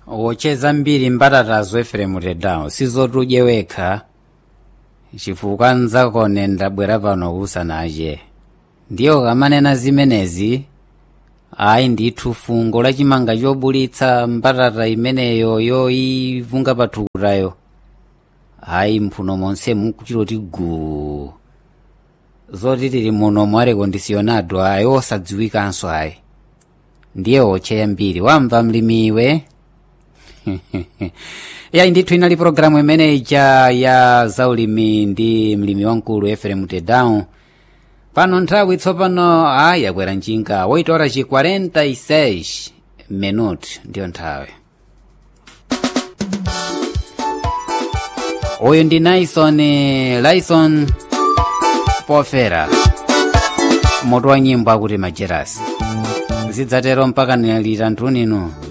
wocheza mbiri mbatatazo Eferemu Tedawo sizotudye wekha chifukwa nzakone ndabwera pano kusanache ndiyo kamanena zimenezi. Ayi ndithu fungo lachimanga chobulitsa mbatata imeneyo yoivunga pathukutayo, ayi mphuno monse mukuchitoti guu zoti tili muno mwa rekondisionado ayi osadziwikanso ayi ndiye wocheya mbiri wamva mlimiwe. Yayi ndithu inali programu imeneyi ya zaulimi ndi mlimi wamkulu Eferemu Tedawo. Pano nthawi tsopano yakwera njinga 8 horas e 46 minutos ndiyo nthawi. Uyu ndi Lyson Pofera, mutu wa nyimbo akuti Majerasi. Zidzatero mpaka nilita nthuninu.